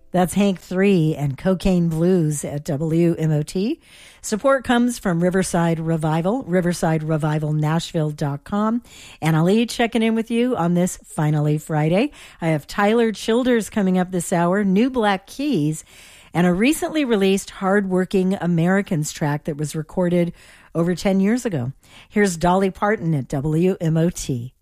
That's Hank 3 and Cocaine Blues at WMOT. Support comes from Riverside Revival, riversiderevivalnashville.com. Anna Lee checking in with you on this Finally Friday. I have Tyler Childers coming up this hour, New Black Keys, and a recently released Hardworking Americans track that was recorded over 10 years ago. Here's Dolly Parton at WMOT.